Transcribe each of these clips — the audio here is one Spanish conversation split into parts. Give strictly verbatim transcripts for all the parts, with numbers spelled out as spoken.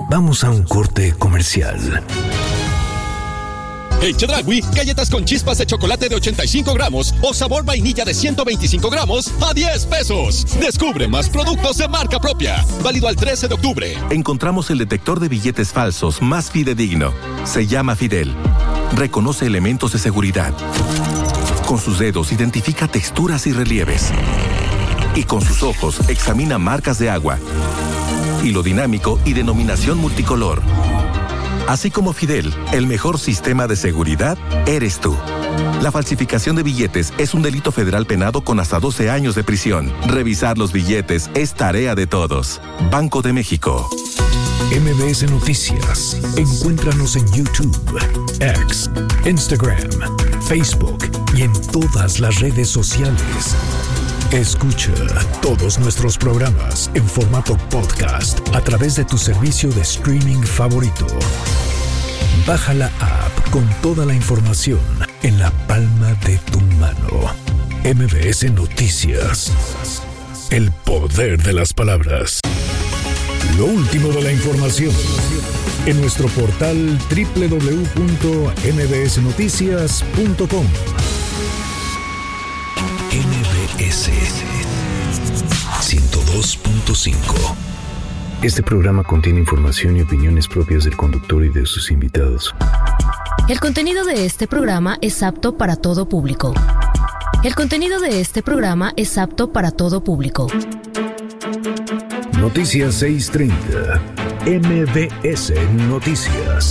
Vamos a un corte comercial. En Chedraui, galletas con chispas de chocolate de ochenta y cinco gramos o sabor vainilla de ciento veinticinco gramos a diez pesos. Descubre más productos de marca propia. Válido al trece de octubre. Encontramos el detector de billetes falsos más fidedigno. Se llama Fidel. Reconoce elementos de seguridad. Con sus dedos identifica texturas y relieves. Y con sus ojos examina marcas de agua, hilo dinámico y denominación multicolor. Así como Fidel, el mejor sistema de seguridad eres tú. La falsificación de billetes es un delito federal penado con hasta doce años de prisión. Revisar los billetes es tarea de todos. Banco de México. M B S Noticias. Encuéntranos en YouTube, X, Instagram, Facebook y en todas las redes sociales. Escucha todos nuestros programas en formato podcast a través de tu servicio de streaming favorito. Baja la app con toda la información en la palma de tu mano. M B S Noticias. El poder de las palabras. Lo último de la información en nuestro portal doble u doble u doble u punto m b s noticias punto com. M B S ciento dos punto cinco. Este programa contiene información y opiniones propias del conductor y de sus invitados. El contenido de este programa es apto para todo público. El contenido de este programa es apto para todo público. Noticias seiscientos treinta. M B S Noticias.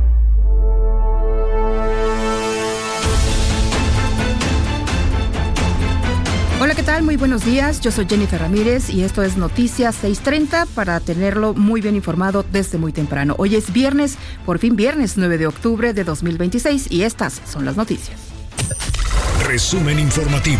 Hola, ¿qué tal? Muy buenos días. Yo soy Jennifer Ramírez y esto es Noticias seiscientos treinta para tenerlo muy bien informado desde muy temprano. Hoy es viernes, por fin viernes nueve de octubre de dos mil veintiséis y estas son las noticias. Resumen informativo.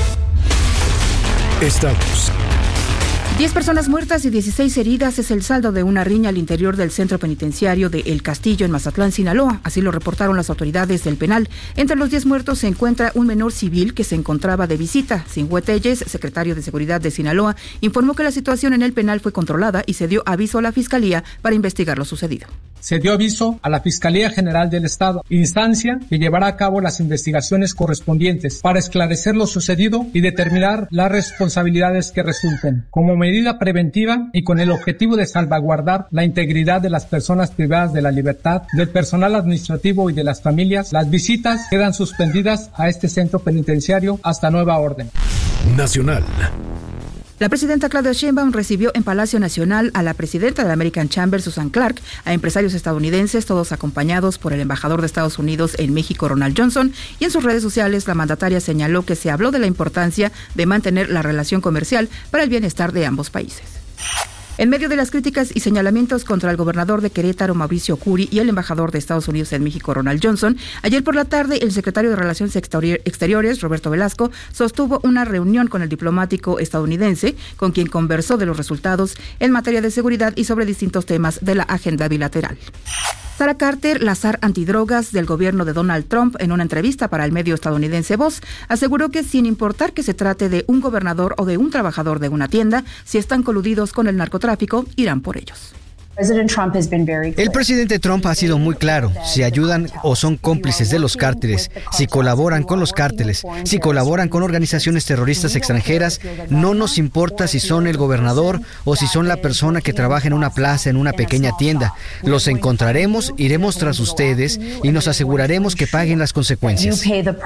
Estados. Diez personas muertas y dieciséis heridas es el saldo de una riña al interior del centro penitenciario de El Castillo en Mazatlán, Sinaloa. Así lo reportaron las autoridades del penal. Entre los diez muertos se encuentra un menor civil que se encontraba de visita. Cinhue Telles, secretario de Seguridad de Sinaloa, informó que la situación en el penal fue controlada y se dio aviso a la Fiscalía para investigar lo sucedido. Se dio aviso a la Fiscalía General del Estado, instancia que llevará a cabo las investigaciones correspondientes para esclarecer lo sucedido y determinar las responsabilidades que resulten. Como medida preventiva y con el objetivo de salvaguardar la integridad de las personas privadas de la libertad, del personal administrativo y de las familias, las visitas quedan suspendidas a este centro penitenciario hasta nueva orden. Nacional. La presidenta Claudia Sheinbaum recibió en Palacio Nacional a la presidenta de la American Chamber, Susan Clark, a empresarios estadounidenses, todos acompañados por el embajador de Estados Unidos en México, Ronald Johnson, y en sus redes sociales la mandataria señaló que se habló de la importancia de mantener la relación comercial para el bienestar de ambos países. En medio de las críticas y señalamientos contra el gobernador de Querétaro, Mauricio Curi, y el embajador de Estados Unidos en México, Ronald Johnson, ayer por la tarde el secretario de Relaciones Exteriores, Roberto Velasco, sostuvo una reunión con el diplomático estadounidense, con quien conversó de los resultados en materia de seguridad y sobre distintos temas de la agenda bilateral. Sarah Carter, la zar antidrogas del gobierno de Donald Trump, en una entrevista para el medio estadounidense Voz, aseguró que sin importar que se trate de un gobernador o de un trabajador de una tienda, si están coludidos con el narcotráfico, irán por ellos. El presidente Trump ha sido muy claro. Si ayudan o son cómplices de los cárteles, si colaboran con los cárteles, si colaboran con organizaciones terroristas extranjeras, no nos importa si son el gobernador o si son la persona que trabaja en una plaza, en una pequeña tienda. Los encontraremos, iremos tras ustedes y nos aseguraremos que paguen las consecuencias.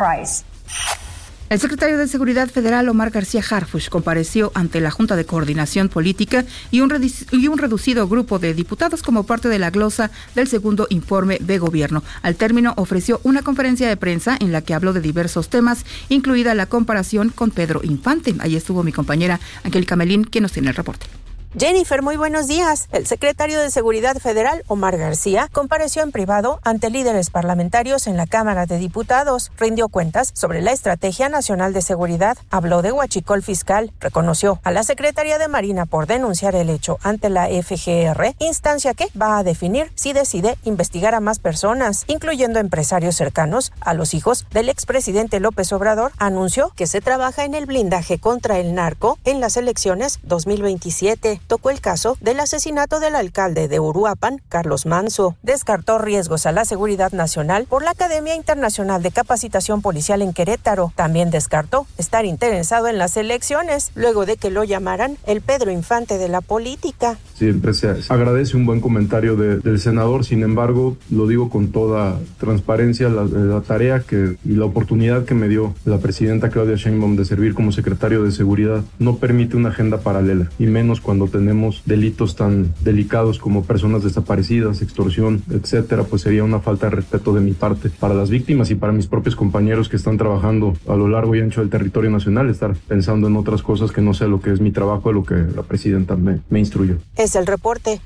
El secretario de Seguridad Federal, Omar García Harfuch, compareció ante la Junta de Coordinación Política y un, redu- y un reducido grupo de diputados como parte de la glosa del segundo informe de gobierno. Al término, ofreció una conferencia de prensa en la que habló de diversos temas, incluida la comparación con Pedro Infante. Ahí estuvo mi compañera Angélica Melín, quien nos tiene el reporte. Jennifer, muy buenos días. El secretario de Seguridad Federal, Omar García, compareció en privado ante líderes parlamentarios en la Cámara de Diputados. Rindió cuentas sobre la Estrategia Nacional de Seguridad, habló de huachicol fiscal, reconoció a la Secretaría de Marina por denunciar el hecho ante la F G R, instancia que va a definir si decide investigar a más personas, incluyendo empresarios cercanos a los hijos del expresidente López Obrador. Anunció que se trabaja en el blindaje contra el narco en las elecciones dos mil veintisiete. tocó el caso del asesinato del alcalde de Uruapan, Carlos Manso. Descartó riesgos a la seguridad nacional por la Academia Internacional de Capacitación Policial en Querétaro. También descartó estar interesado en las elecciones, luego de que lo llamaran el Pedro Infante de la política. Siempre se agradece un buen comentario de, del senador, sin embargo, lo digo con toda transparencia, la, la tarea que y la oportunidad que me dio la presidenta Claudia Sheinbaum de servir como secretario de Seguridad no permite una agenda paralela, y menos cuando tenemos delitos tan delicados como personas desaparecidas, extorsión, etcétera, pues sería una falta de respeto de mi parte para las víctimas y para mis propios compañeros que están trabajando a lo largo y ancho del territorio nacional, estar pensando en otras cosas que no sea lo que es mi trabajo, lo que la presidenta me, me instruyó. Es el reporte.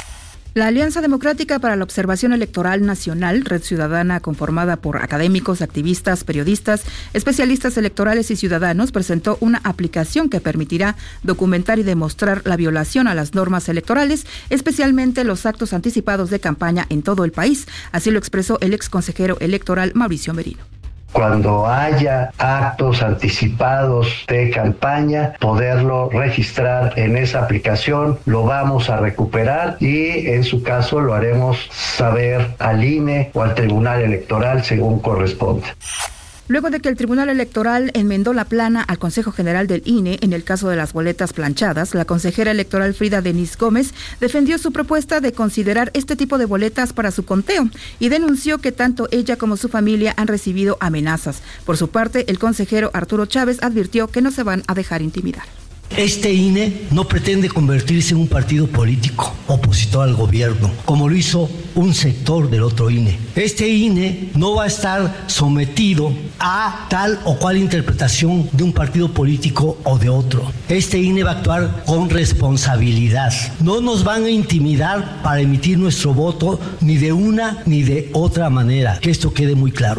La Alianza Democrática para la Observación Electoral Nacional, red ciudadana conformada por académicos, activistas, periodistas, especialistas electorales y ciudadanos, presentó una aplicación que permitirá documentar y demostrar la violación a las normas electorales, especialmente los actos anticipados de campaña en todo el país. Así lo expresó el exconsejero electoral Mauricio Merino. Cuando haya actos anticipados de campaña, poderlo registrar en esa aplicación, lo vamos a recuperar y en su caso lo haremos saber al I N E o al Tribunal Electoral según corresponda. Luego de que el Tribunal Electoral enmendó la plana al Consejo General del I N E en el caso de las boletas planchadas, la consejera electoral Frida Denise Gómez defendió su propuesta de considerar este tipo de boletas para su conteo y denunció que tanto ella como su familia han recibido amenazas. Por su parte, el consejero Arturo Chávez advirtió que no se van a dejar intimidar. Este I N E no pretende convertirse en un partido político opositor al gobierno, como lo hizo un sector del otro I N E. Este I N E no va a estar sometido a tal o cual interpretación de un partido político o de otro. Este I N E va a actuar con responsabilidad. No nos van a intimidar para emitir nuestro voto ni de una ni de otra manera. Que esto quede muy claro.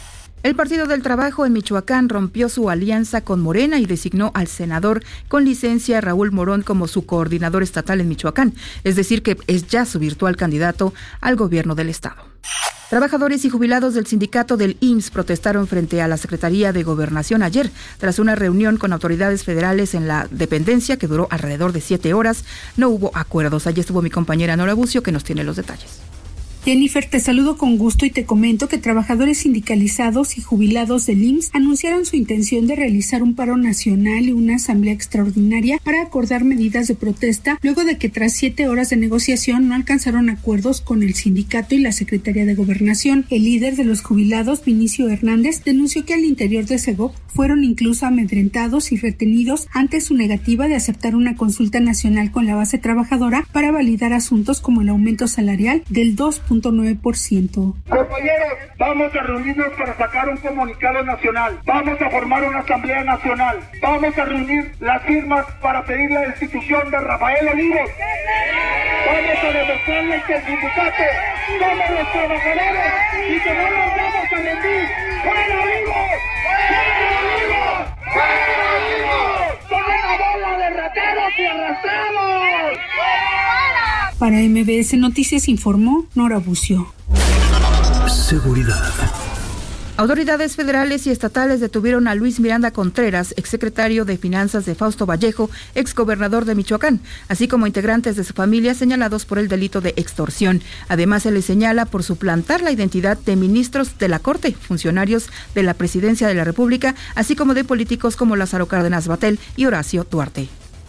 El Partido del Trabajo en Michoacán rompió su alianza con Morena y designó al senador con licencia Raúl Morón como su coordinador estatal en Michoacán, es decir que es ya su virtual candidato al gobierno del estado. Trabajadores y jubilados del sindicato del I M S S protestaron frente a la Secretaría de Gobernación ayer, tras una reunión con autoridades federales en la dependencia que duró alrededor de siete horas. No hubo acuerdos. Allí estuvo mi compañera Nora Bucio, que nos tiene los detalles. Jennifer, te saludo con gusto y te comento que trabajadores sindicalizados y jubilados del I M S S anunciaron su intención de realizar un paro nacional y una asamblea extraordinaria para acordar medidas de protesta luego de que tras siete horas de negociación no alcanzaron acuerdos con el sindicato y la Secretaría de Gobernación. El líder de los jubilados, Vinicio Hernández, denunció que al interior de Segov fueron incluso amedrentados y retenidos ante su negativa de aceptar una consulta nacional con la base trabajadora para validar asuntos como el aumento salarial del dos punto nueve por ciento. Compañeros, vamos a reunirnos para sacar un comunicado nacional. Vamos a formar una asamblea nacional. Vamos a reunir las firmas para pedir la destitución de Rafael Olivos. Vamos a demostrarles que el sindicato somos los trabajadores y que no nos vamos a rendir. ¡Fuera Olivos! ¡Fuera Olivos! ¡Fuera Olivos! ¡Son una bola de rateros y arrastrados! Para M B S Noticias informó Nora Bucio. Seguridad. Autoridades federales y estatales detuvieron a Luis Miranda Contreras, exsecretario de Finanzas de Fausto Vallejo, exgobernador de Michoacán, así como integrantes de su familia señalados por el delito de extorsión. Además, se les señala por suplantar la identidad de ministros de la Corte, funcionarios de la Presidencia de la República, así como de políticos como Lázaro Cárdenas Batel y Horacio Duarte.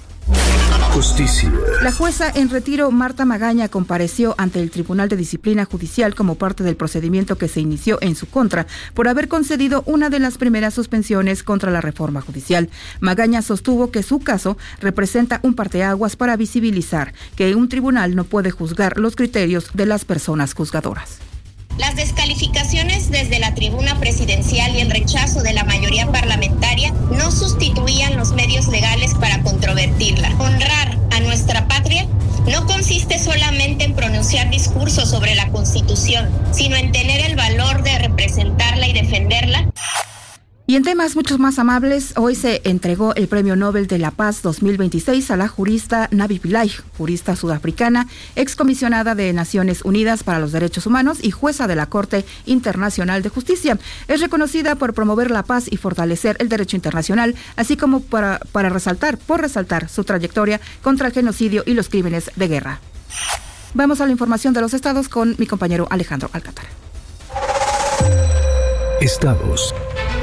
Justicia. La jueza en retiro Marta Magaña compareció ante el Tribunal de Disciplina Judicial como parte del procedimiento que se inició en su contra por haber concedido una de las primeras suspensiones contra la reforma judicial. Magaña sostuvo que su caso representa un parteaguas para visibilizar que un tribunal no puede juzgar los criterios de las personas juzgadoras. Las descalificaciones desde la tribuna presidencial y el rechazo de la mayoría parlamentaria no sustituían los medios legales para controvertirla. Honrar a nuestra patria no consiste solamente en pronunciar discursos sobre la Constitución, sino en tener el valor de representarla y defenderla. Y en temas mucho más amables, hoy se entregó el Premio Nobel de la Paz dos mil veintiséis a la jurista Navi Pillay, jurista sudafricana, excomisionada de Naciones Unidas para los Derechos Humanos y jueza de la Corte Internacional de Justicia. Es reconocida por promover la paz y fortalecer el derecho internacional, así como para, para resaltar, por resaltar su trayectoria contra el genocidio y los crímenes de guerra. Vamos a la información de los estados con mi compañero Alejandro Alcántara. Estados.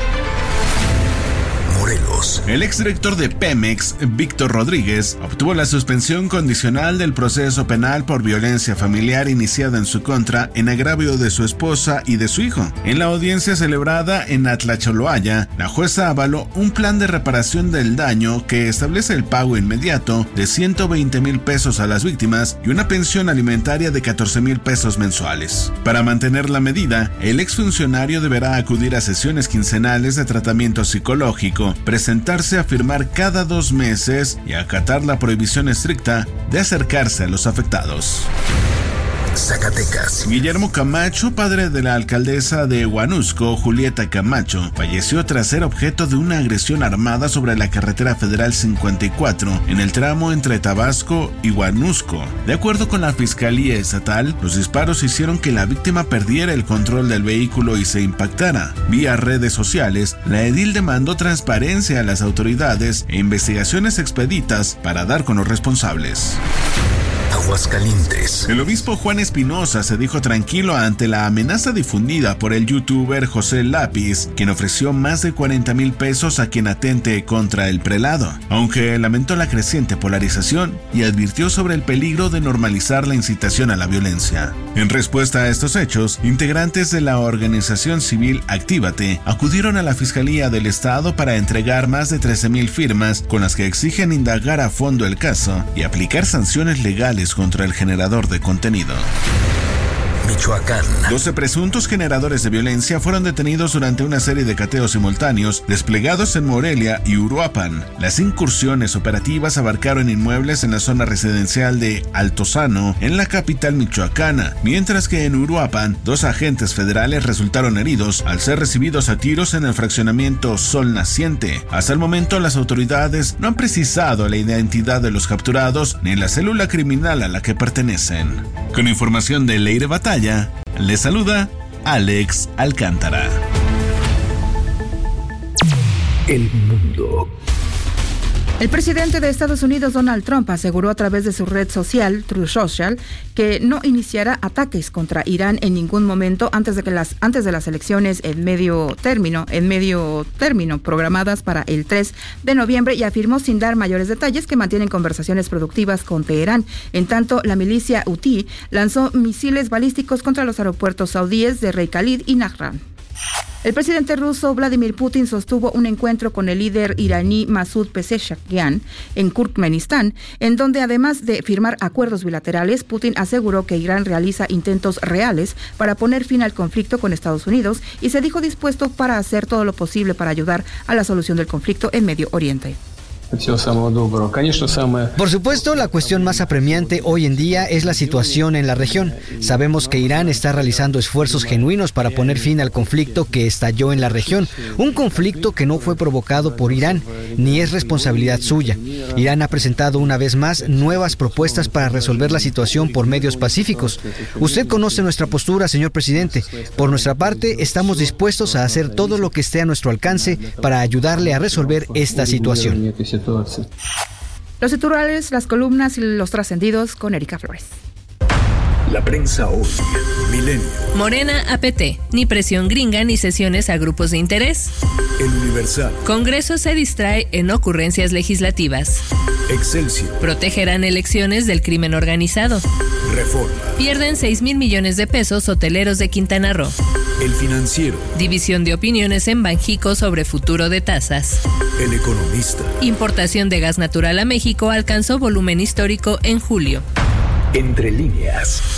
Morelos. El exdirector de Pemex, Víctor Rodríguez, obtuvo la suspensión condicional del proceso penal por violencia familiar iniciada en su contra en agravio de su esposa y de su hijo. En la audiencia celebrada en Atlacholoaya, la jueza avaló un plan de reparación del daño que establece el pago inmediato de ciento veinte mil pesos a las víctimas y una pensión alimentaria de catorce mil pesos mensuales. Para mantener la medida, el exfuncionario deberá acudir a sesiones quincenales de tratamiento psicológico, presentarse a firmar cada dos meses y acatar la prohibición estricta de acercarse a los afectados. Zacatecas. Guillermo Camacho, padre de la alcaldesa de Huanusco, Julieta Camacho, falleció tras ser objeto de una agresión armada sobre la carretera federal cincuenta y cuatro en el tramo entre Tabasco y Huanusco. De acuerdo con la Fiscalía Estatal, los disparos hicieron que la víctima perdiera el control del vehículo y se impactara. Vía redes sociales, la edil demandó transparencia a las autoridades e investigaciones expeditas para dar con los responsables. Aguascalientes. El obispo Juan Espinosa se dijo tranquilo ante la amenaza difundida por el youtuber José Lápiz, quien ofreció más de cuarenta mil pesos a quien atente contra el prelado, aunque lamentó la creciente polarización y advirtió sobre el peligro de normalizar la incitación a la violencia. En respuesta a estos hechos, integrantes de la organización civil Actívate acudieron a la Fiscalía del Estado para entregar más de trece mil firmas con las que exigen indagar a fondo el caso y aplicar sanciones legales contra el generador de contenido. Michoacán. doce presuntos generadores de violencia fueron detenidos durante una serie de cateos simultáneos desplegados en Morelia y Uruapan. Las incursiones operativas abarcaron inmuebles en la zona residencial de Altozano, en la capital michoacana, mientras que en Uruapan, dos agentes federales resultaron heridos al ser recibidos a tiros en el fraccionamiento Sol Naciente. Hasta el momento, las autoridades no han precisado la identidad de los capturados ni la célula criminal a la que pertenecen. Con información de Leire Batalla, le saluda Alex Alcántara. El mundo. El presidente de Estados Unidos, Donald Trump, aseguró a través de su red social, Truth Social, que no iniciará ataques contra Irán en ningún momento antes de que las antes de las elecciones en medio término, en medio término programadas para el tres de noviembre, y afirmó sin dar mayores detalles que mantienen conversaciones productivas con Teherán. En tanto, la milicia Houthi lanzó misiles balísticos contra los aeropuertos saudíes de Rey Khalid y Nahran. El presidente ruso Vladimir Putin sostuvo un encuentro con el líder iraní Masoud Pezeshkian en Turkmenistán, en donde además de firmar acuerdos bilaterales, Putin aseguró que Irán realiza intentos reales para poner fin al conflicto con Estados Unidos y se dijo dispuesto para hacer todo lo posible para ayudar a la solución del conflicto en Medio Oriente. Por supuesto, la cuestión más apremiante hoy en día es la situación en la región. Sabemos que Irán está realizando esfuerzos genuinos para poner fin al conflicto que estalló en la región, un conflicto que no fue provocado por Irán, ni es responsabilidad suya. Irán ha presentado una vez más nuevas propuestas para resolver la situación por medios pacíficos. Usted conoce nuestra postura, señor presidente. Por nuestra parte, estamos dispuestos a hacer todo lo que esté a nuestro alcance para ayudarle a resolver esta situación. Los titulares, las columnas y los trascendidos con Erika Flores. La prensa hoy. Milenio. Morena a P T. Ni presión gringa ni sesiones a grupos de interés. El Universal. Congreso se distrae en ocurrencias legislativas. Excelsior. Protegerán elecciones del crimen organizado. Reforma. Pierden seis mil millones de pesos hoteleros de Quintana Roo. El Financiero. División de opiniones en Banjico sobre futuro de tasas. El Economista. Importación de gas natural a México alcanzó volumen histórico en julio. Entre líneas.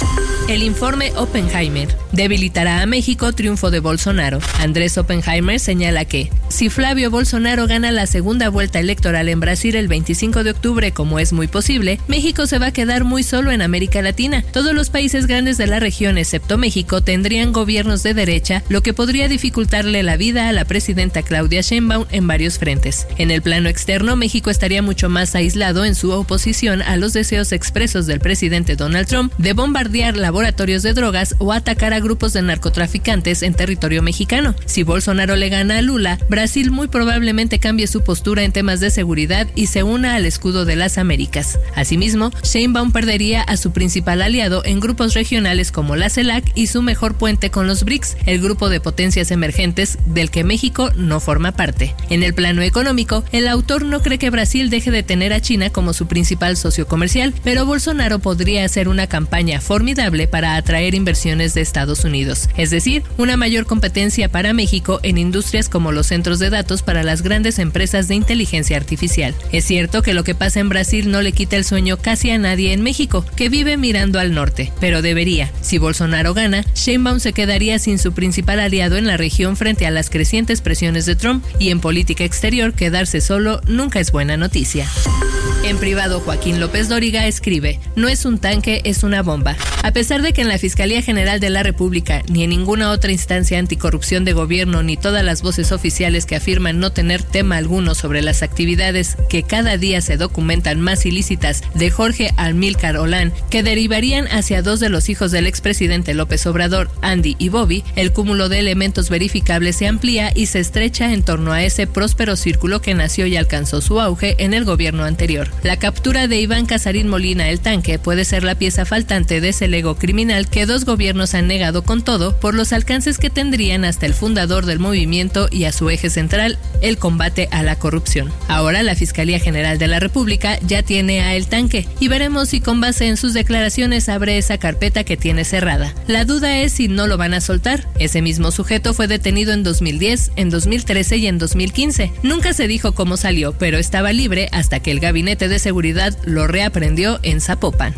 El informe Oppenheimer. Debilitará a México triunfo de Bolsonaro. Andrés Oppenheimer señala que, si Flavio Bolsonaro gana la segunda vuelta electoral en Brasil el veinticinco de octubre, como es muy posible, México se va a quedar muy solo en América Latina. Todos los países grandes de la región, excepto México, tendrían gobiernos de derecha, lo que podría dificultarle la vida a la presidenta Claudia Sheinbaum en varios frentes. En el plano externo, México estaría mucho más aislado en su oposición a los deseos expresos del presidente Donald Trump de bombardear laboratorios de drogas o atacar a grupos de narcotraficantes en territorio mexicano. Si Bolsonaro le gana a Lula, Brasil muy probablemente cambie su postura en temas de seguridad y se una al escudo de las Américas. Asimismo, Sheinbaum perdería a su principal aliado en grupos regionales como la CELAC y su mejor puente con los B R I C S, el grupo de potencias emergentes del que México no forma parte. En el plano económico, el autor no cree que Brasil deje de tener a China como su principal socio comercial, pero Bolsonaro podría hacer una campaña formidable para atraer inversiones de Estados Unidos, es decir, una mayor competencia para México en industrias como los centros de datos para las grandes empresas de inteligencia artificial. Es cierto que lo que pasa en Brasil no le quita el sueño casi a nadie en México, que vive mirando al norte, pero debería. Si Bolsonaro gana, Sheinbaum se quedaría sin su principal aliado en la región frente a las crecientes presiones de Trump, y en política exterior quedarse solo nunca es buena noticia. En privado, Joaquín López Dóriga escribe: no es un tanque, es una bomba. A pesar de que en la Fiscalía General de la República ni en ninguna otra instancia anticorrupción de gobierno ni todas las voces oficiales que afirman no tener tema alguno sobre las actividades que cada día se documentan más ilícitas de Jorge Amílcar Olán, que derivarían hacia dos de los hijos del expresidente López Obrador, Andy y Bobby, el cúmulo de elementos verificables se amplía y se estrecha en torno a ese próspero círculo que nació y alcanzó su auge en el gobierno anterior. La captura de Iván Casarín Molina el Tanque puede ser la pieza faltante de ese lego criminal que dos gobiernos han negado con todo por los alcances que tendrían hasta el fundador del movimiento y a su eje central, el combate a la corrupción. Ahora la Fiscalía General de la República ya tiene a El Tanque y veremos si con base en sus declaraciones abre esa carpeta que tiene cerrada. La duda es si no lo van a soltar. Ese mismo sujeto fue detenido en dos mil diez, en dos mil trece y en dos mil quince. Nunca se dijo cómo salió, pero estaba libre hasta que el Gabinete de Seguridad lo reaprendió en Zapopan.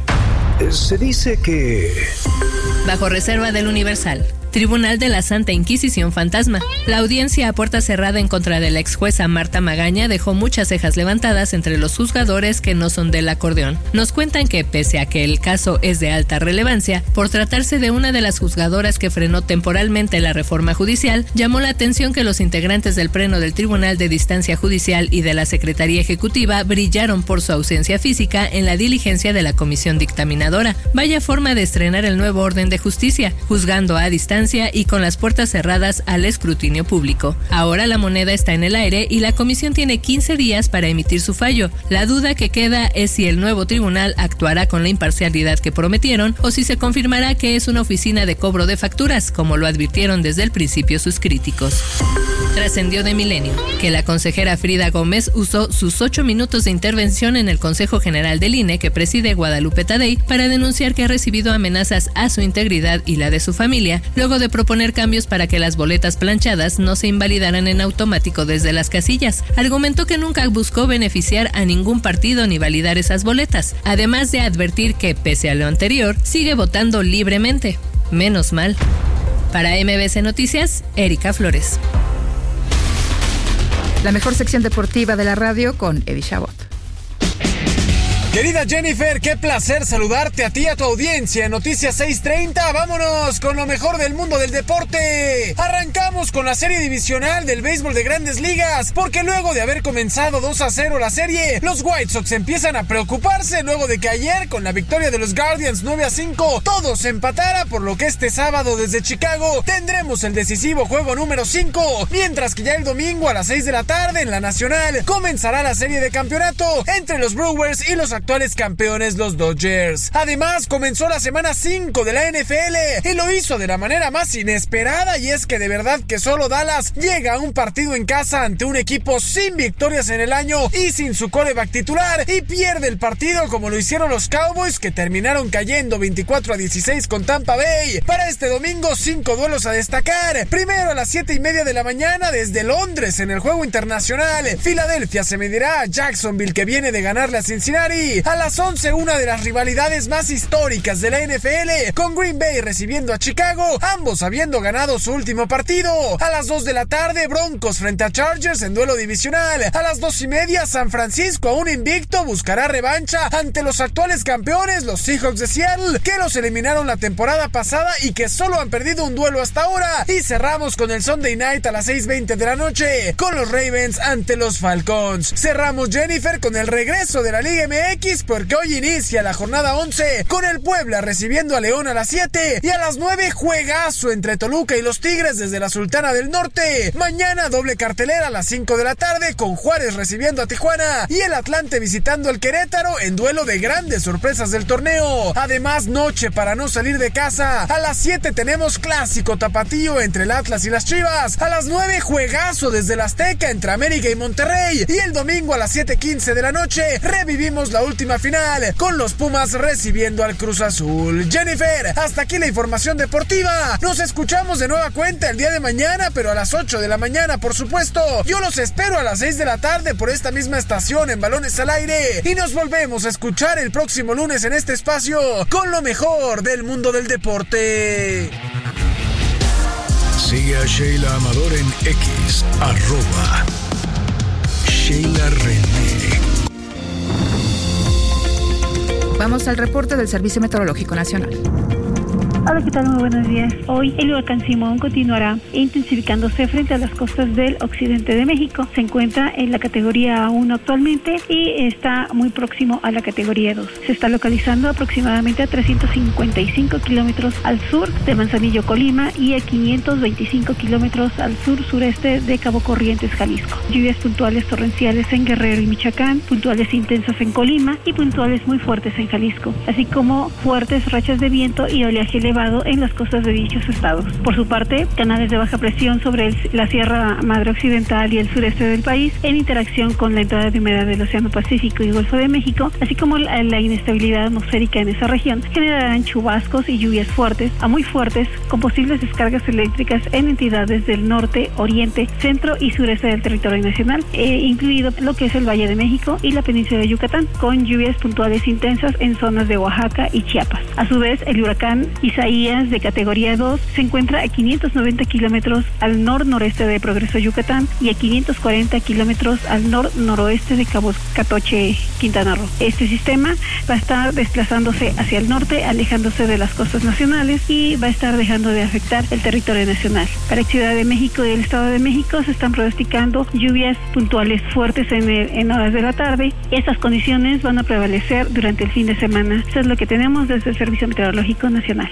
Se dice que... Bajo reserva del Universal. Tribunal de la Santa Inquisición Fantasma. La audiencia a puerta cerrada en contra de la ex jueza Marta Magaña dejó muchas cejas levantadas entre los juzgadores que no son del acordeón. Nos cuentan que, pese a que el caso es de alta relevancia, por tratarse de una de las juzgadoras que frenó temporalmente la reforma judicial, llamó la atención que los integrantes del Pleno del Tribunal de Distancia Judicial y de la Secretaría Ejecutiva brillaron por su ausencia física en la diligencia de la comisión dictaminadora. Vaya forma de estrenar el nuevo orden de justicia, juzgando a distancia y con las puertas cerradas al escrutinio público. Ahora la moneda está en el aire y la comisión tiene quince días para emitir su fallo. La duda que queda es si el nuevo tribunal actuará con la imparcialidad que prometieron o si se confirmará que es una oficina de cobro de facturas, como lo advirtieron desde el principio sus críticos. Trascendió de Milenio que la consejera Frida Gómez usó sus ocho minutos de intervención en el Consejo General del I N E que preside Guadalupe Tadei para denunciar que ha recibido amenazas a su integridad y la de su familia, luego de proponer cambios para que las boletas planchadas no se invalidaran en automático desde las casillas. Argumentó que nunca buscó beneficiar a ningún partido ni validar esas boletas, además de advertir que, pese a lo anterior, sigue votando libremente. Menos mal. Para M B C Noticias, Erika Flores. La mejor sección deportiva de la radio con Eddie Chabot. Querida Jennifer, qué placer saludarte a ti y a tu audiencia en Noticias seiscientos treinta. Vámonos con lo mejor del mundo del deporte. Arrancamos con la serie divisional del béisbol de Grandes Ligas, porque luego de haber comenzado dos a cero la serie, los White Sox empiezan a preocuparse luego de que ayer, con la victoria de los Guardians nueve a cinco, todo se empatara, por lo que este sábado desde Chicago tendremos el decisivo juego número cinco, mientras que ya el domingo a las seis de la tarde en la Nacional comenzará la serie de campeonato entre los Brewers y los actuales campeones, los Dodgers. Además, comenzó la semana cinco de la N F L y lo hizo de la manera más inesperada, y es que de verdad que solo Dallas llega a un partido en casa ante un equipo sin victorias en el año y sin su quarterback titular, y pierde el partido como lo hicieron los Cowboys, que terminaron cayendo veinticuatro a dieciséis con Tampa Bay. Para este domingo, cinco duelos a destacar. Primero a las siete y media de la mañana desde Londres en el juego internacional, Filadelfia se medirá a Jacksonville, que viene de ganarle a Cincinnati. City. A las once, una de las rivalidades más históricas de la N F L, con Green Bay recibiendo a Chicago, ambos habiendo ganado su último partido. A las dos de la tarde, Broncos frente a Chargers en duelo divisional. A las dos y media, San Francisco, aún invicto, buscará revancha ante los actuales campeones, los Seahawks de Seattle, que los eliminaron la temporada pasada y que solo han perdido un duelo hasta ahora. Y cerramos con el Sunday Night a las seis veinte de la noche, con los Ravens ante los Falcons. Cerramos, Jennifer, con el regreso de la Liga M X, porque hoy inicia la jornada once, con el Puebla recibiendo a León a las siete, y a las nueve, juegazo entre Toluca y los Tigres desde la Sultana del Norte. Mañana doble cartelera a las cinco de la tarde, con Juárez recibiendo a Tijuana y el Atlante visitando al Querétaro en duelo de grandes sorpresas del torneo. Además, noche para no salir de casa. A las siete tenemos clásico tapatío entre el Atlas y las Chivas. A las nueve, juegazo desde la Azteca entre América y Monterrey. Y el domingo a las siete quince de la noche revivimos la última final con los Pumas recibiendo al Cruz Azul. Jennifer, hasta aquí la información deportiva. Nos escuchamos de nueva cuenta el día de mañana, pero a las ocho de la mañana, por supuesto. Yo los espero a las seis de la tarde por esta misma estación en Balones al Aire. Y nos volvemos a escuchar el próximo lunes en este espacio con lo mejor del mundo del deporte. Sigue a Sheila Amador en X, arroba Sheila René. Vamos al reporte del Servicio Meteorológico Nacional. Hola, ¿qué tal? Muy buenos días. Hoy el huracán Simón continuará intensificándose frente a las costas del occidente de México. Se encuentra en la categoría uno actualmente y está muy próximo a la categoría dos. Se está localizando aproximadamente a trescientos cincuenta y cinco kilómetros al sur de Manzanillo, Colima, y a quinientos veinticinco kilómetros al sur-sureste de Cabo Corrientes, Jalisco. Lluvias puntuales torrenciales en Guerrero y Michoacán, puntuales intensas en Colima y puntuales muy fuertes en Jalisco, así como fuertes rachas de viento y oleaje elevado en las costas de dichos estados. Por su parte, canales de baja presión sobre el, la Sierra Madre Occidental y el sureste del país, en interacción con la entrada de humedad del Océano Pacífico y Golfo de México, así como la, la inestabilidad atmosférica en esa región, generarán chubascos y lluvias fuertes a muy fuertes, con posibles descargas eléctricas en entidades del norte, oriente, centro y sureste del territorio nacional, eh, incluido lo que es el Valle de México y la península de Yucatán, con lluvias puntuales intensas en zonas de Oaxaca y Chiapas. A su vez, el huracán Isaías, de categoría dos, se encuentra a quinientos noventa kilómetros al nor-noreste de Progreso, Yucatán, y a quinientos cuarenta kilómetros al nor-noroeste de Cabo Catoche, Quintana Roo. Este sistema va a estar desplazándose hacia el norte, alejándose de las costas nacionales, y va a estar dejando de afectar el territorio nacional. Para Ciudad de México y el Estado de México se están pronosticando lluvias puntuales fuertes en, el, en horas de la tarde. Estas condiciones van a prevalecer durante el fin de semana. Eso es lo que tenemos desde el Servicio Meteorológico Nacional.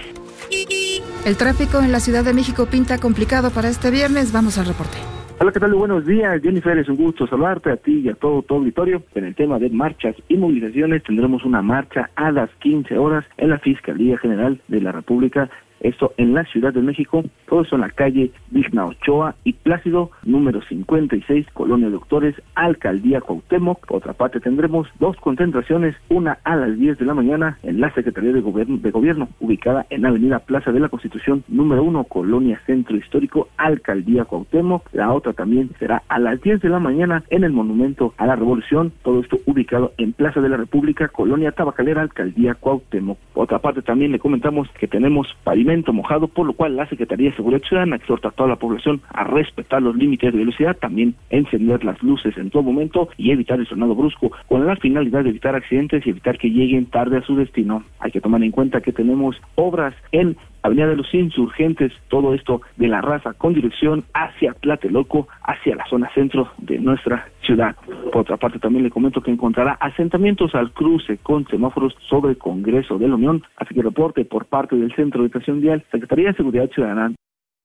El tráfico en la Ciudad de México pinta complicado para este viernes. Vamos al reporte. Hola, ¿qué tal? Buenos días, Jennifer, es un gusto saludarte a ti y a todo tu auditorio. En el tema de marchas y movilizaciones tendremos una marcha a las quince horas en la Fiscalía General de la República, esto en la Ciudad de México, todo eso en la calle Vigna Ochoa y Plácido, número cincuenta y seis, Colonia Doctores, Alcaldía Cuauhtémoc. Por otra parte, tendremos dos concentraciones, una a las diez de la mañana en la Secretaría de Gobierno, de Gobierno ubicada en Avenida Plaza de la Constitución, número uno, Colonia Centro Histórico, Alcaldía Cuauhtémoc. La otra también será a las diez de la mañana en el Monumento a la Revolución, todo esto ubicado en Plaza de la República, Colonia Tabacalera, Alcaldía Cuauhtémoc. Por otra parte, también le comentamos que tenemos pavimento mojado, por lo cual la Secretaría de Seguridad Ciudadana exhorta a toda la población a respetar los límites de velocidad, también encender las luces en todo momento y evitar el frenado brusco, con la finalidad de evitar accidentes y evitar que lleguen tarde a su destino. Hay que tomar en cuenta que tenemos obras en Avenida de los Insurgentes, todo esto de La Raza con dirección hacia Tlatelolco, hacia la zona centro de nuestra ciudad. Por otra parte, también le comento que encontrará asentamientos al cruce con semáforos sobre Congreso de la Unión, así que reporte por parte del Centro de Estación Vial, Secretaría de Seguridad Ciudadana.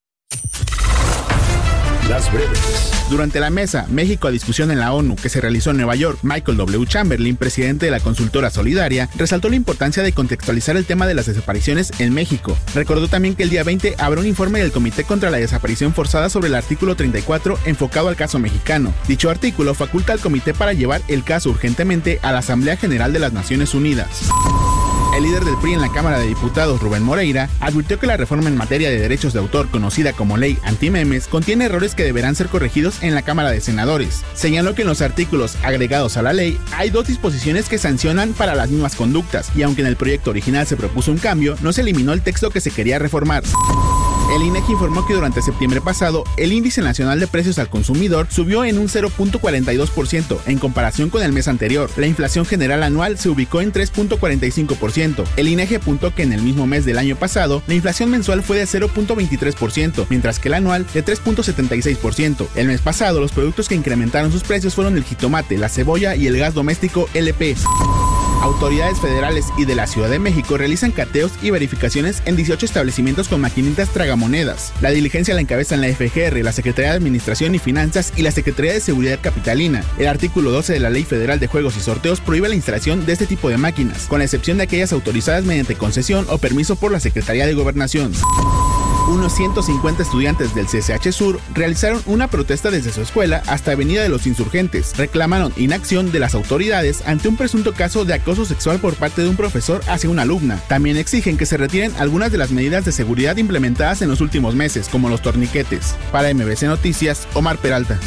Las breves. Durante la mesa México a discusión en la ONU que se realizó en Nueva York, Michael W. Chamberlain, presidente de la consultora Solidaria, resaltó la importancia de contextualizar el tema de las desapariciones en México. Recordó también que el día veinte habrá un informe del Comité contra la Desaparición Forzada sobre el artículo treinta y cuatro enfocado al caso mexicano. Dicho artículo faculta al comité para llevar el caso urgentemente a la Asamblea General de las Naciones Unidas. El líder del P R I en la Cámara de Diputados, Rubén Moreira, advirtió que la reforma en materia de derechos de autor, conocida como Ley Antimemes, contiene errores que deberán ser corregidos en la Cámara de Senadores. Señaló que en los artículos agregados a la ley hay dos disposiciones que sancionan para las mismas conductas, y aunque en el proyecto original se propuso un cambio, no se eliminó el texto que se quería reformar. El INEGI informó que durante septiembre pasado, el índice nacional de precios al consumidor subió en un cero punto cuarenta y dos por ciento en comparación con el mes anterior. La inflación general anual se ubicó en tres punto cuarenta y cinco por ciento. El INEGI apuntó que en el mismo mes del año pasado, la inflación mensual fue de cero punto veintitrés por ciento, mientras que la anual de tres punto setenta y seis por ciento. El mes pasado, los productos que incrementaron sus precios fueron el jitomate, la cebolla y el gas doméstico L P. Autoridades federales y de la Ciudad de México realizan cateos y verificaciones en dieciocho establecimientos con maquinitas tragamonedas. La diligencia la encabezan la F G R, la Secretaría de Administración y Finanzas y la Secretaría de Seguridad Capitalina. El artículo doce de la Ley Federal de Juegos y Sorteos prohíbe la instalación de este tipo de máquinas, con la excepción de aquellas autorizadas mediante concesión o permiso por la Secretaría de Gobernación. Unos ciento cincuenta estudiantes del C C H Sur realizaron una protesta desde su escuela hasta Avenida de los Insurgentes. Reclamaron inacción de las autoridades ante un presunto caso de acoso sexual por parte de un profesor hacia una alumna. También exigen que se retiren algunas de las medidas de seguridad implementadas en los últimos meses, como los torniquetes. Para M B C Noticias, Omar Peralta.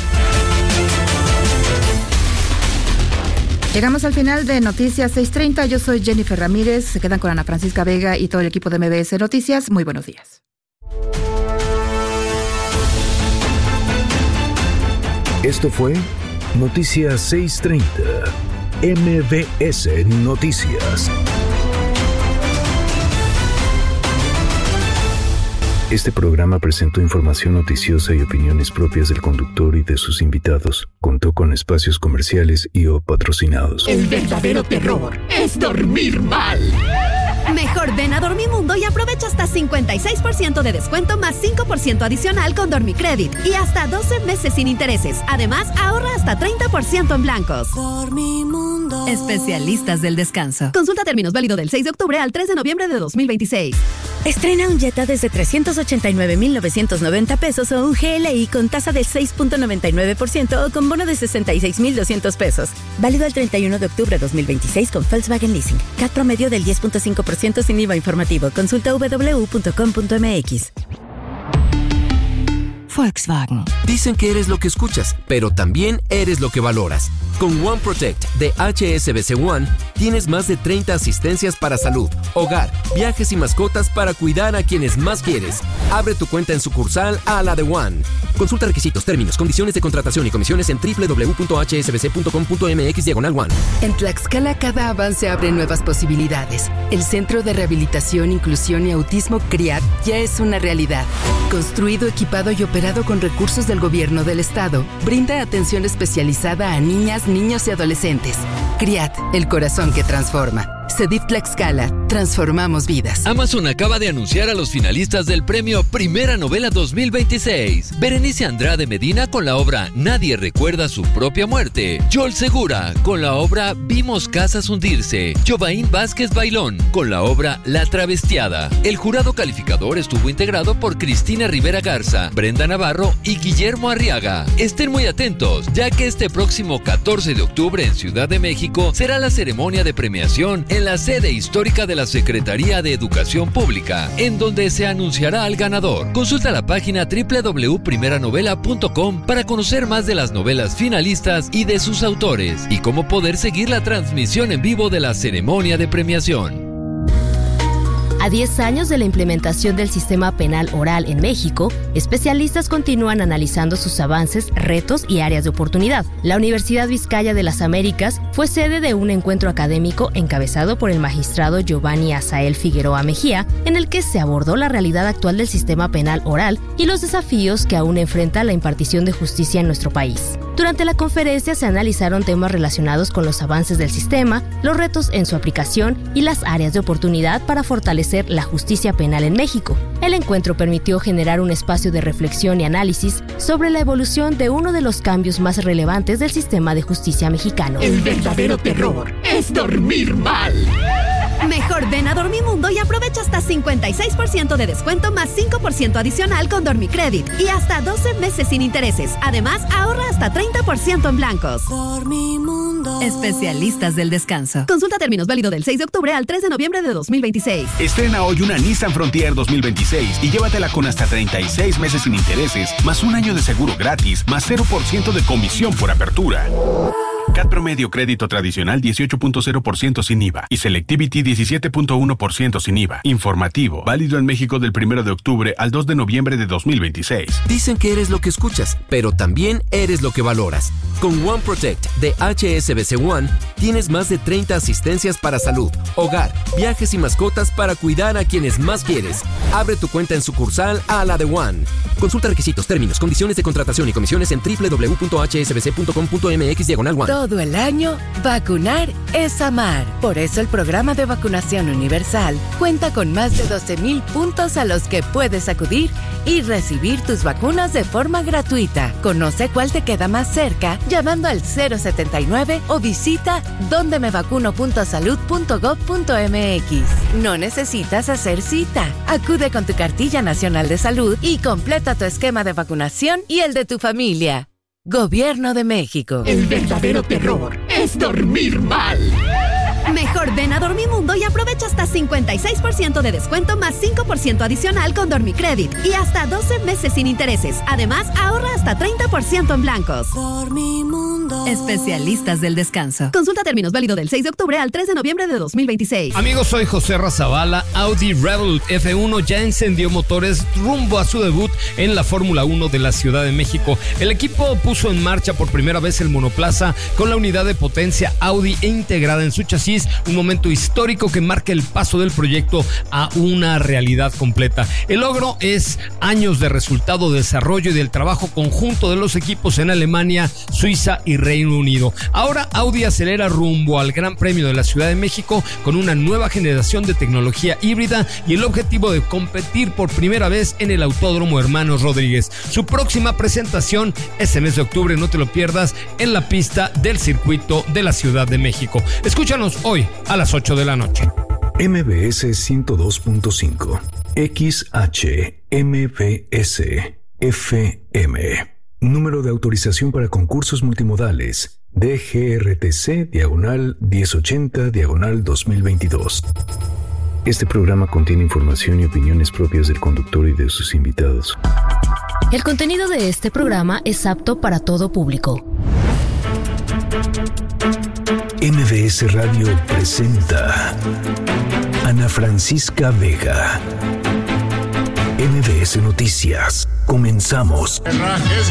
Llegamos al final de Noticias seiscientos treinta. Yo soy Jennifer Ramírez. Se quedan con Ana Francisca Vega y todo el equipo de M B S Noticias. Muy buenos días. Esto fue Noticias seiscientos treinta, M B S Noticias. Este programa presentó información noticiosa y opiniones propias del conductor y de sus invitados. Contó con espacios comerciales y o patrocinados. El verdadero terror es dormir mal. Mejor ven a Dormimundo y aprovecha hasta cincuenta y seis por ciento de descuento más cinco por ciento adicional con Dormicredit y hasta doce meses sin intereses. Además, ahorra hasta treinta por ciento en blancos. Dormimundo. Especialistas del descanso. Consulta términos, válido del seis de octubre al tres de noviembre de dos mil veintiséis. Estrena un Jetta desde trescientos ochenta y nueve mil novecientos noventa pesos o un G L I con tasa del seis punto noventa y nueve por ciento o con bono de sesenta y seis mil doscientos pesos. Válido el treinta y uno de octubre de dos mil veintiséis con Volkswagen Leasing. C A T promedio del diez punto cinco por ciento sin I V A informativo. Consulta w w w punto com punto m x. Volkswagen. Dicen que eres lo que escuchas, pero también eres lo que valoras. Con One Protect de H S B C One, tienes más de treinta asistencias para salud, hogar, viajes y mascotas para cuidar a quienes más quieres. Abre tu cuenta en sucursal a la de One. Consulta requisitos, términos, condiciones de contratación y comisiones en w w w punto h s b c punto com punto m x diagonal one. En Tlaxcala cada avance abre nuevas posibilidades. El Centro de Rehabilitación, Inclusión y Autismo CRIAT ya es una realidad. Construido, equipado y operado con recursos del gobierno del estado, brinda atención especializada a niñas, niños y adolescentes. CRIAT, el corazón que transforma. Cedit Tlaxcala, transformamos vidas. Amazon acaba de anunciar a los finalistas del premio Primera Novela dos mil veintiséis. Berenice Andrade Medina con la obra Nadie recuerda su propia muerte. Joel Segura con la obra Vimos casas hundirse. Jovaín Vázquez Bailón con la obra La travestiada. El jurado calificador estuvo integrado por Cristina Rivera Garza, Brenda Navarro y Guillermo Arriaga. Estén muy atentos, ya que este próximo catorce de octubre en Ciudad de México será la ceremonia de premiación en la sede histórica de la Secretaría de Educación Pública, en donde se anunciará al ganador. Consulta la página w w w punto primera novela punto com para conocer más de las novelas finalistas y de sus autores, y cómo poder seguir la transmisión en vivo de la ceremonia de premiación. A diez años de la implementación del sistema penal oral en México, especialistas continúan analizando sus avances, retos y áreas de oportunidad. La Universidad Vizcaya de las Américas fue sede de un encuentro académico encabezado por el magistrado Giovanni Azael Figueroa Mejía, en el que se abordó la realidad actual del sistema penal oral y los desafíos que aún enfrenta la impartición de justicia en nuestro país. Durante la conferencia se analizaron temas relacionados con los avances del sistema, los retos en su aplicación y las áreas de oportunidad para fortalecer la justicia penal en México. El encuentro permitió generar un espacio de reflexión y análisis sobre la evolución de uno de los cambios más relevantes del sistema de justicia mexicano. El verdadero terror es dormir mal. Mejor ven a Dormimundo y aprovecha hasta cincuenta y seis por ciento de descuento más cinco por ciento adicional con Dormicredit y hasta doce meses sin intereses. Además, ahorra hasta treinta por ciento en blancos. Dormimundo. Especialistas del descanso. Consulta términos, válido del seis de octubre al tres de noviembre de dos mil veintiséis. Estrena hoy una Nissan Frontier dos mil veintiséis y llévatela con hasta treinta y seis meses sin intereses, más un año de seguro gratis, más cero por ciento de comisión por apertura. C A T promedio crédito tradicional dieciocho punto cero por ciento sin I V A y Selectivity diecisiete punto uno por ciento sin I V A. Informativo, válido en México del primero de octubre al dos de noviembre de dos mil veintiséis. Dicen que eres lo que escuchas, pero también eres lo que valoras. Con One Protect de H S B C One tienes más de treinta asistencias para salud, hogar, viajes y mascotas para cuidar a quienes más quieres. Abre tu cuenta en sucursal a la de One. Consulta requisitos, términos, condiciones de contratación y comisiones en doble u doble u doble u punto h s b c punto com punto m x diagonal one. Todo el año, vacunar es amar. Por eso el programa de vacunación universal cuenta con más de doce mil puntos a los que puedes acudir y recibir tus vacunas de forma gratuita. Conoce cuál te queda más cerca llamando al cero setenta y nueve o visita donde me vacuno punto salud punto gov punto m x. No necesitas hacer cita. Acude con tu cartilla nacional de salud y completa tu esquema de vacunación y el de tu familia. Gobierno de México. El verdadero terror es dormir mal. Mejor ven a Dormimundo y aprovecha hasta cincuenta y seis por ciento de descuento más cinco por ciento adicional con Dormicredit y hasta doce meses sin intereses. Además, ahorra hasta treinta por ciento en blancos. Dormimundo. Especialistas del descanso. Consulta términos, válido del seis de octubre al tres de noviembre de dos mil veintiséis. Amigos, soy José Razabala. Audi Revolut F uno ya encendió motores rumbo a su debut en la Fórmula uno de la Ciudad de México. El equipo puso en marcha por primera vez el monoplaza con la unidad de potencia Audi e integrada en su chasis, un momento histórico que marca el paso del proyecto a una realidad completa. El logro es años de resultado, desarrollo y del trabajo conjunto de los equipos en Alemania, Suiza y Reino Unido. Ahora Audi acelera rumbo al Gran Premio de la Ciudad de México con una nueva generación de tecnología híbrida y el objetivo de competir por primera vez en el Autódromo Hermanos Rodríguez. Su próxima presentación este mes de octubre, no te lo pierdas, en la pista del circuito de la Ciudad de México. Escúchanos hoy a las ocho de la noche. M B S ciento dos punto cinco, X H M B S F M. Número de autorización para concursos multimodales D G R T C diagonal diez ochenta diagonal dos mil veintidós. Este programa contiene información y opiniones propias del conductor y de sus invitados. El contenido de este programa es apto para todo público. M B S Radio presenta Ana Francisca Vega. M B S Noticias. Comenzamos.